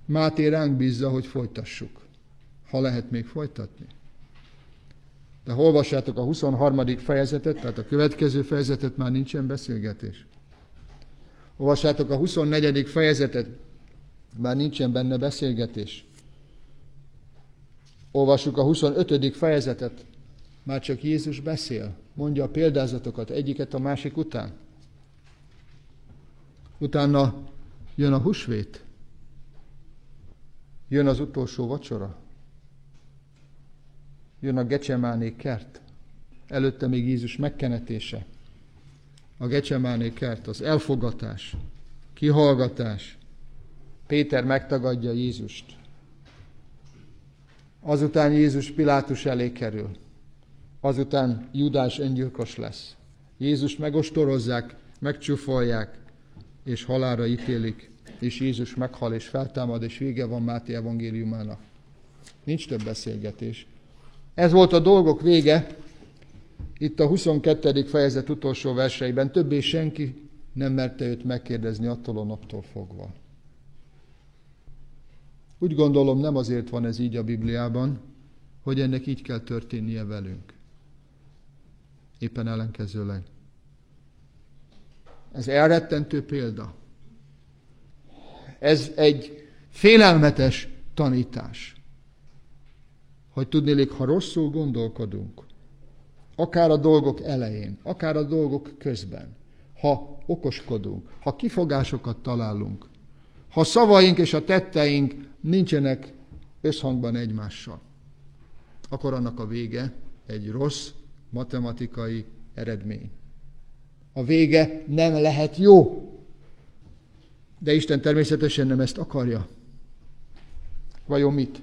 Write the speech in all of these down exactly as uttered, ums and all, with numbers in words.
Máté ránk bízza, hogy folytassuk. Ha lehet még folytatni. De ha olvassátok a huszonharmadik fejezetet, tehát a következő fejezetet, már nincsen beszélgetés. Olvassátok a huszonnegyedik fejezetet, már nincsen benne beszélgetés. Olvassuk a huszonötödik fejezetet, már csak Jézus beszél, mondja a példázatokat egyiket a másik után. Utána jön a húsvét, jön az utolsó vacsora, jön a Gecsemáné kert, előtte még Jézus megkenetése. A Gecsemáné kert, az elfogatás, kihallgatás. Péter megtagadja Jézust. Azután Jézus Pilátus elé kerül. Azután Júdás öngyilkos lesz. Jézust megostorozzák, megcsúfolják, és halálra ítélik, és Jézus meghal és feltámad, és vége van Máté evangéliumának. Nincs több beszélgetés. Ez volt a dolgok vége, itt a huszonkettedik fejezet utolsó verseiben. Többé senki nem merte őt megkérdezni attól a naptól fogva. Úgy gondolom, nem azért van ez így a Bibliában, hogy ennek így kell történnie velünk. Éppen ellenkezőleg. Ez elrettentő példa. Ez egy félelmetes tanítás. Hogy tudnélik, ha rosszul gondolkodunk, akár a dolgok elején, akár a dolgok közben, ha okoskodunk, ha kifogásokat találunk, ha szavaink és a tetteink nincsenek összhangban egymással, akkor annak a vége egy rossz matematikai eredmény. A vége nem lehet jó. De Isten természetesen nem ezt akarja. Vajon mit?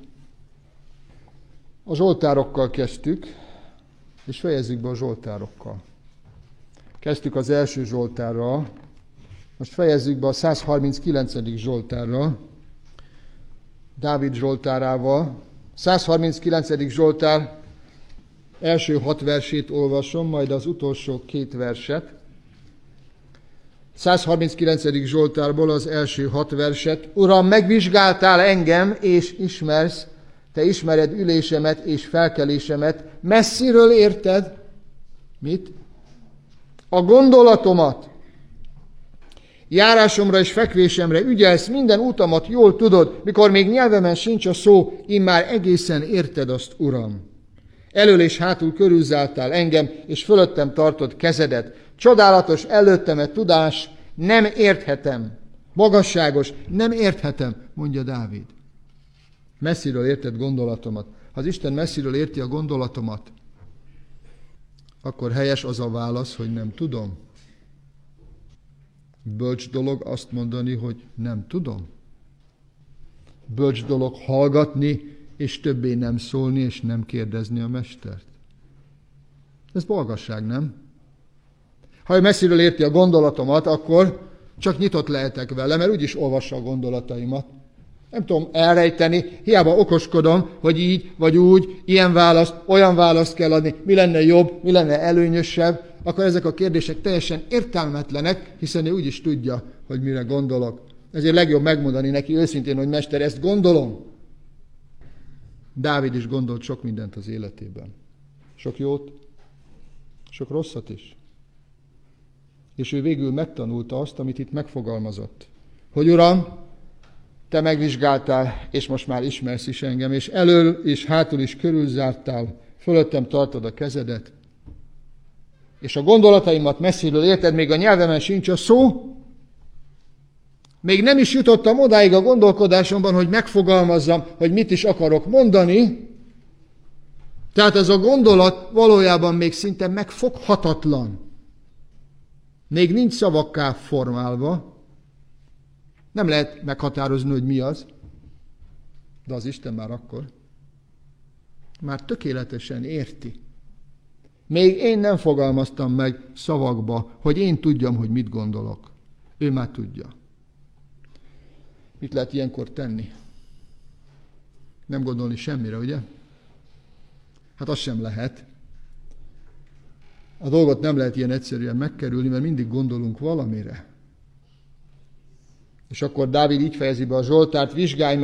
A zsoltárokkal kezdtük, és fejezzük be a zsoltárokkal. Kezdtük az első zsoltárral, most fejezzük be a százharminckilencedik zsoltárral, Dávid zsoltárával. százharminckilencedik zsoltár első hat versét olvasom, majd az utolsó két verset. százharminckilencedik zsoltárból az első hat verset. Uram, megvizsgáltál engem, és ismersz, te ismered ülésemet és felkelésemet, messziről érted. Mit? A gondolatomat. Járásomra és fekvésemre ügyelsz, minden utamat jól tudod, mikor még nyelvemen sincs a szó, immár egészen érted azt, Uram. Elől és hátul körülzártál engem, és fölöttem tartod kezedet. Csodálatos előttemet tudás, nem érthetem. Magasságos, nem érthetem, mondja Dávid. Messziről érted gondolatomat. Ha az Isten messziről érti a gondolatomat, akkor helyes az a válasz, hogy nem tudom. Bölcs dolog azt mondani, hogy nem tudom. Bölcs dolog hallgatni, és többé nem szólni, és nem kérdezni a mestert. Ez balgasság, nem? Ha ő messziről érti a gondolatomat, akkor csak nyitott lehetek vele, mert úgyis olvassa a gondolataimat. Nem tudom elrejteni, hiába okoskodom, hogy így vagy úgy, ilyen választ, olyan választ kell adni, mi lenne jobb, mi lenne előnyösebb, akkor ezek a kérdések teljesen értelmetlenek, hiszen ő úgyis tudja, hogy mire gondolok. Ezért legjobb megmondani neki őszintén, hogy mester, ezt gondolom. Dávid is gondolt sok mindent az életében. Sok jót, sok rosszat is. És ő végül megtanulta azt, amit itt megfogalmazott. Hogy Uram, te megvizsgáltál, és most már ismersz is engem, és elől és hátul is körülzártál, fölöttem tartod a kezedet, és a gondolataimat messziről érted, még a nyelvemen sincs a szó, még nem is jutottam odáig a gondolkodásomban, hogy megfogalmazzam, hogy mit is akarok mondani, tehát ez a gondolat valójában még szinte megfoghatatlan. Még nincs szavakká formálva, nem lehet meghatározni, hogy mi az, de az Isten már akkor már tökéletesen érti. Még én nem fogalmaztam meg szavakba, hogy én tudjam, hogy mit gondolok. Ő már tudja. Mit lehet ilyenkor tenni? Nem gondolni semmire, ugye? Hát az sem lehet. A dolgot nem lehet ilyen egyszerűen megkerülni, mert mindig gondolunk valamire. És akkor Dávid így fejezi be a Zsoltárt, vizsgálj meg